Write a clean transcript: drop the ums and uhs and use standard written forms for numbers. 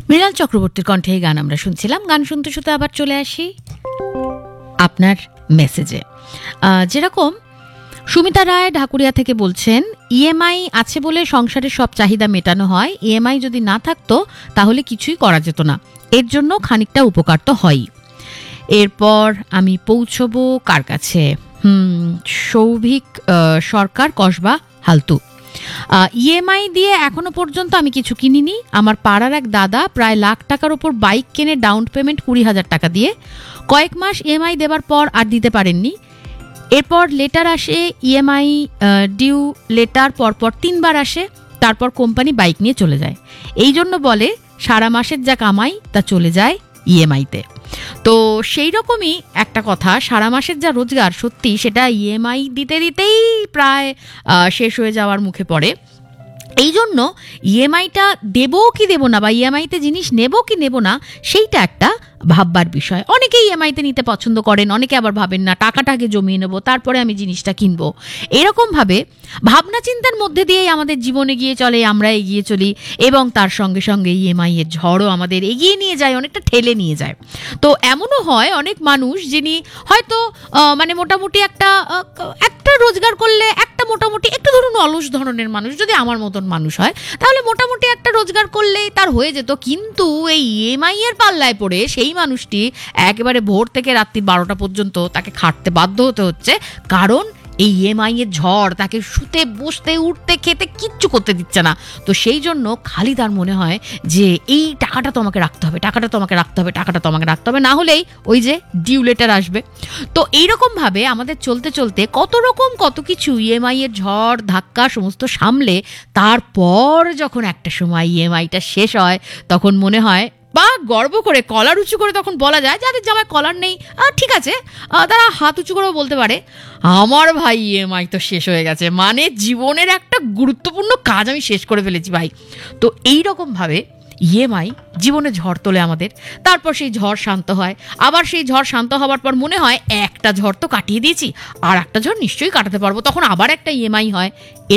মৃণাল চক্রবর্তীর কণ্ঠে এই গান আমরা শুনছিলাম। গান শুনতে শুনতে আবার চলে আসি আপনার মেসেজে। যেরকম সুমিতা রায় ঢাকুরিয়া থেকে বলছেন, ইএমআই আছে বলে সংসারের সব চাহিদা মেটানো হয়, ইএমআই যদি না থাকতো তাহলে কিছুই করা যেত না, এর জন্য খানিকটা উপকার তো হয়ই। এরপর আমি পৌঁছবো কার কাছে, সৌভিক সরকার, কসবা, হালতু। ইএমআই দিয়ে এখনো পর্যন্ত আমি কিছু কিনিনি। আমার পাড়ার এক দাদা প্রায় লাখ টাকার ওপর বাইক কেনে ডাউন পেমেন্ট 20,000 টাকা দিয়ে, কয়েক মাস ইএমআই দেবার পর আর দিতে পারেননি। এরপর লেটার আসে, ইএমআই ডিউ লেটার পরপর 3 বার আসে, তারপর কোম্পানি বাইক নিয়ে চলে যায়। এই জন্য বলে সারা মাসের যা কামাই তা চলে যায় ইএমআইতে। তো সেই রকমই একটা কথা, সারা মাসের যা রোজগার সত্যি সেটা ইএমআই দিতে দিতেই প্রায় শেষ হয়ে যাওয়ার মুখে পড়ে। এই জন্য ইএমআইটা দেবো কি দেবো না, বা ইএমআইতে জিনিস নেব কি নেব না, সেইটা একটা ভাববার বিষয়। অনেকেই ইএমআইতে নিতে পছন্দ করেন, অনেকে আবার ভাবেন না টাকাটা আগে জমিয়ে নেবো তারপরে আমি জিনিসটা কিনবো। এরকমভাবে ভাবনা চিন্তার মধ্যে দিয়েই আমাদের জীবন এগিয়ে চলে, আমরা এগিয়ে চলি, এবং তার সঙ্গে সঙ্গে ইএমআই এর ঝড়ও আমাদের এগিয়ে নিয়ে যায়, অনেকটা ঠেলে নিয়ে যায়। তো এমনও হয় অনেক মানুষ যিনি হয়তো মানে মোটামুটি একটা রোজগার করলে, একটা মোটামুটি একটু ধরুন অলস ধরনের মানুষ যদি আমার মতন মানুষ হয়, তাহলে মোটামুটি একটা রোজগার করলেই তার হয়ে যেত। কিন্তু এই ইএমআই এর পাল্লায় পড়ে সেই মানুষটি একেবারে ভোর থেকে রাত্রি 12টা পর্যন্ত তাকে খাটতে বাধ্য হতে হচ্ছে, কারণ এই ইএমআই এর ঝড় তাকে শুতে বসতে উঠতে খেতে কিচ্ছু করতে দিচ্ছে না। তো সেই জন্য খালি তার মনে হয় যে এই টাকাটা তোমাকে রাখতে হবে, টাকাটা তোমাকে রাখতে হবে, টাকাটা তোমাকে রাখতে হবে, না হলেই ওই যে ডিউ লেটার আসবে। তো এইরকমভাবে আমাদের চলতে চলতে কত কিছু ইএমআই এর ঝড় ধাক্কা সমস্ত সামলে তারপর যখন একটা সময় ইএমআইটা শেষ হয়, তখন মনে হয়, বা গর্ব করে কলার উঁচু করে তখন বলা যায়, যাদের জামায় কলার নেই ঠিক আছে, তারা হাত উঁচু করেও বলতে পারে, আমার ভাই ইএমআই তো শেষ হয়ে গেছে, মানে জীবনের একটা গুরুত্বপূর্ণ কাজ আমি শেষ করে ফেলেছি ভাই। তো এইরকমভাবে ইএমআই জীবনে ঝড় তোলে আমাদের, তারপর সেই ঝড় শান্ত হয়, আবার সেই ঝড় শান্ত হওয়ার পর মনে হয় একটা ঝড় তো কাটিয়ে দিয়েছি, আর একটা ঝড় নিশ্চয়ই কাটাতে পারবো, তখন আবার একটা ইএমআই হয়।